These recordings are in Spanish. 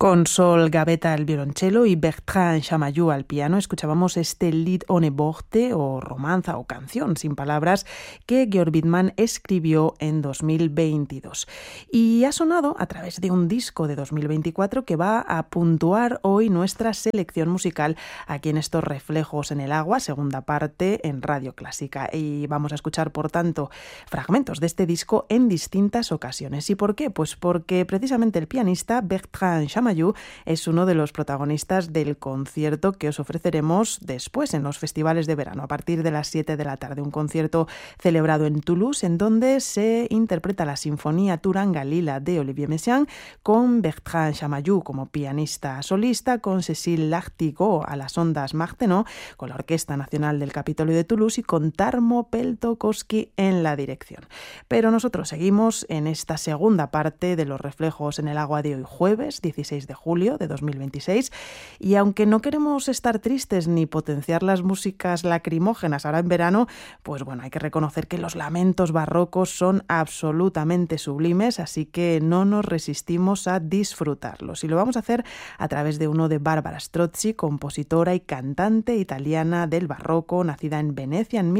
Con Sol Gavetta al violonchelo y Bertrand Chamayou al piano, escuchábamos este Lied ohne Worte, o romanza o canción sin palabras, que Georg Wittmann escribió en 2022. Y ha sonado a través de un disco de 2024 que va a puntuar hoy nuestra selección musical aquí en estos Reflejos en el Agua, segunda parte en Radio Clásica. Y vamos a escuchar, por tanto, fragmentos de este disco en distintas ocasiones. ¿Y por qué? Pues porque precisamente el pianista Bertrand Chamayou es uno de los protagonistas del concierto que os ofreceremos después en los festivales de verano, a partir de las 7 de la tarde. Un concierto celebrado en Toulouse, en donde se interpreta la Sinfonía Turanga Lila de Olivier Messiaen, con Bertrand Chamayou como pianista solista, con Cécile Lartigot a las ondas Martenot, con la Orquesta Nacional del Capitolio de Toulouse y con Tarmo Peltokoski en la dirección. Pero nosotros seguimos en esta segunda parte de los Reflejos en el Agua de hoy, jueves 16 de julio de 2026, y aunque no queremos estar tristes ni potenciar las músicas lacrimógenas ahora en verano, pues bueno, hay que reconocer que los lamentos barrocos son absolutamente sublimes, así que no nos resistimos a disfrutarlos, y lo vamos a hacer a través de uno de Barbara Strozzi, compositora y cantante italiana del barroco, nacida en Venecia en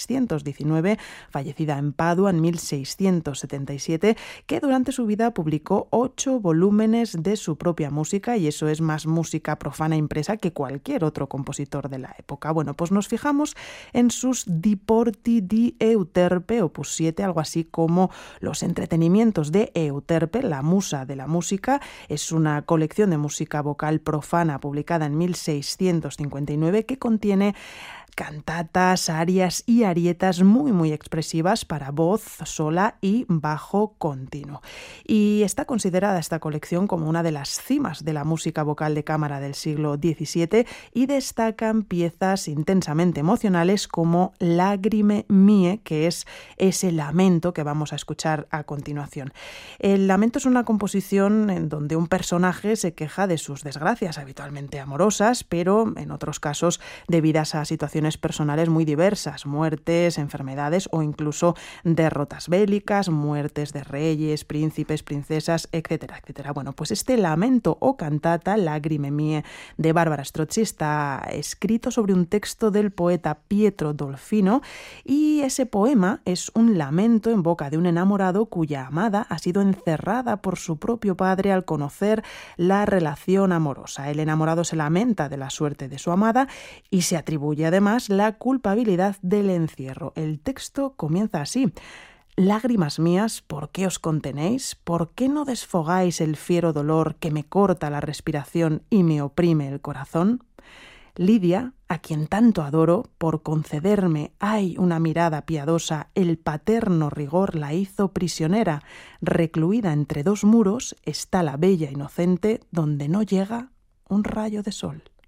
1619, fallecida en Padua en 1677, que durante su vida publicó 8 volúmenes de su propia música, y eso es más música profana impresa que cualquier otro compositor de la época. Bueno, pues nos fijamos en sus Diporti di Euterpe, opus 7, algo así como los entretenimientos de Euterpe, la musa de la música. Es una colección de música vocal profana publicada en 1659 que contiene cantatas, arias y arietas muy expresivas para voz sola y bajo continuo. Y está considerada esta colección como una de las cimas de la música vocal de cámara del siglo XVII, y destacan piezas intensamente emocionales como Lagrime Mie, que es ese lamento que vamos a escuchar a continuación. El lamento es una composición en donde un personaje se queja de sus desgracias, habitualmente amorosas, pero en otros casos debidas a situaciones personales muy diversas, muertes, enfermedades o incluso derrotas bélicas, muertes de reyes, príncipes, princesas, etcétera, etcétera. Bueno, pues este lamento o cantata, Lagrime Mie, de Barbara Strozzi, está escrito sobre un texto del poeta Pietro Dolfino, y ese poema es un lamento en boca de un enamorado cuya amada ha sido encerrada por su propio padre al conocer la relación amorosa. El enamorado se lamenta de la suerte de su amada y se atribuye además la culpabilidad del encierro. El texto comienza así: Lágrimas mías, ¿por qué os contenéis? ¿Por qué no desfogáis el fiero dolor que me corta la respiración y me oprime el corazón? Lidia, a quien tanto adoro, por concederme, ay, una mirada piadosa, el paterno rigor la hizo prisionera. Recluida entre dos muros está la bella inocente donde no llega un rayo de sol.